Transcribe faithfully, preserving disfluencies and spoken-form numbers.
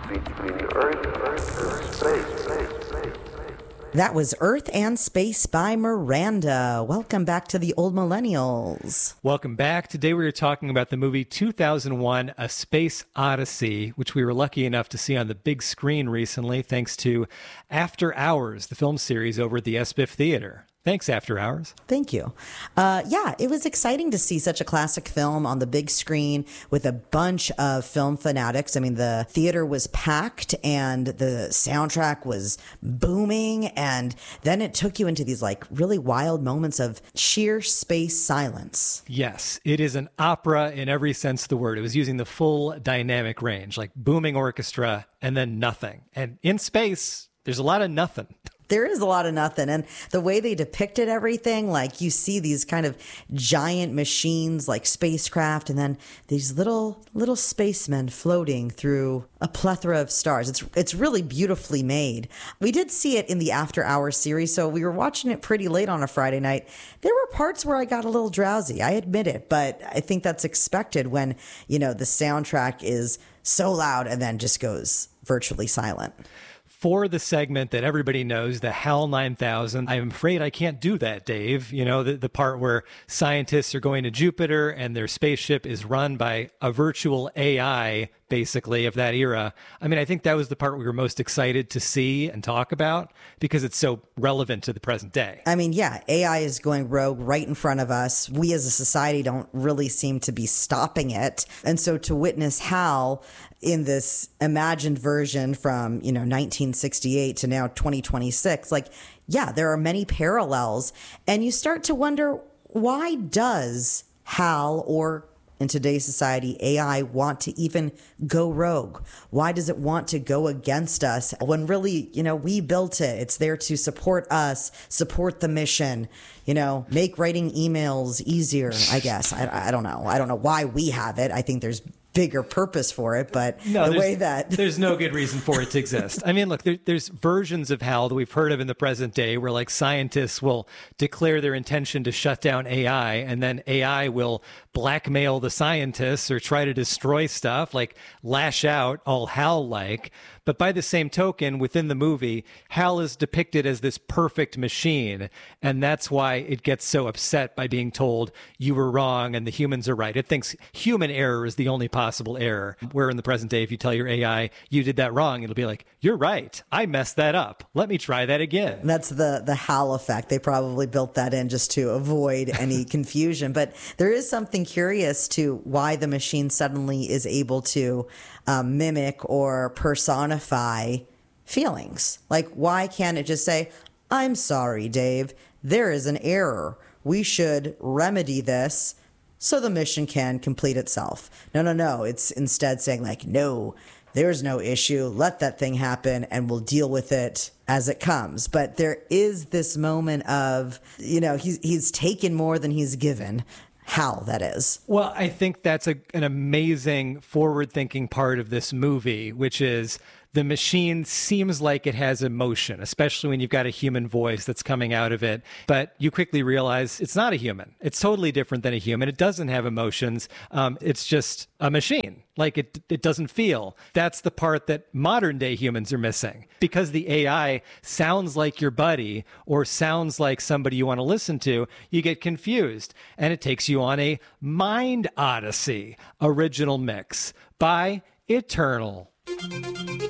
between Earth, Earth and space, space, space. That was Earth and Space by Miranda. Welcome back to the Old Millennials. Welcome back. Today we are talking about the movie two thousand one, A Space Odyssey, which we were lucky enough to see on the big screen recently, thanks to After Hours, the film series over at the S B I F Theater. Thanks, After Hours. Thank you. Uh, yeah, it was exciting to see such a classic film on the big screen with a bunch of film fanatics. I mean, the theater was packed and the soundtrack was booming. And then it took you into these like really wild moments of sheer space silence. Yes, it is an opera in every sense of the word. It was using the full dynamic range, like booming orchestra and then nothing. And in space, there's a lot of nothing. There is a lot of nothing. And the way they depicted everything, like you see these kind of giant machines like spacecraft and then these little little spacemen floating through a plethora of stars. It's it's really beautifully made. We did see it in the After Hours series, so we were watching it pretty late on a Friday night. There were parts where I got a little drowsy. I admit it, but I think that's expected when, you know, the soundtrack is so loud and then just goes virtually silent. For the segment that everybody knows, the HAL nine thousand, I'm afraid I can't do that, Dave. You know, the, the part where scientists are going to Jupiter and their spaceship is run by a virtual A I, basically, of that era. I mean, I think that was the part we were most excited to see and talk about because it's so relevant to the present day. I mean, yeah, A I is going rogue right in front of us. We as a society don't really seem to be stopping it. And so to witness HAL in this imagined version from, you know, nineteen sixty-eight to now twenty twenty-six, like, yeah, there are many parallels. And you start to wonder, why does HAL, or in today's society, A I, want to even go rogue? Why does it want to go against us when really, you know, we built it? It's there to support us, support the mission, you know, make writing emails easier, I guess. I, I don't know. I don't know why we have it. I think there's bigger purpose for it, but no, the way that there's no good reason for it to exist. I mean, look, there, there's versions of HAL that we've heard of in the present day where like scientists will declare their intention to shut down A I and then A I will blackmail the scientists or try to destroy stuff, like lash out, all HAL-like. But by the same token, within the movie, HAL is depicted as this perfect machine. And that's why it gets so upset by being told you were wrong and the humans are right. It thinks human error is the only possible error. Where in the present day, if you tell your A I you did that wrong, it'll be like, you're right. I messed that up. Let me try that again. That's the, the HAL effect. They probably built that in just to avoid any confusion. But there is something curious to why the machine suddenly is able to um, mimic or personify feelings. Like, why can't it just say, I'm sorry, Dave, there is an error. We should remedy this so the mission can complete itself. No, no, no. It's instead saying like, no, there's no issue. Let that thing happen and we'll deal with it as it comes. But there is this moment of, you know, he's, he's taken more than he's given. HAL, that is. Well, I think that's a, an amazing forward-thinking part of this movie, which is the machine seems like it has emotion, especially when you've got a human voice that's coming out of it. But you quickly realize it's not a human. It's totally different than a human. It doesn't have emotions. Um, it's just a machine. Like it, it doesn't feel. That's the part that modern day humans are missing. Because the A I sounds like your buddy or sounds like somebody you want to listen to, you get confused. And it takes you on a Mind Odyssey original mix by Eternal.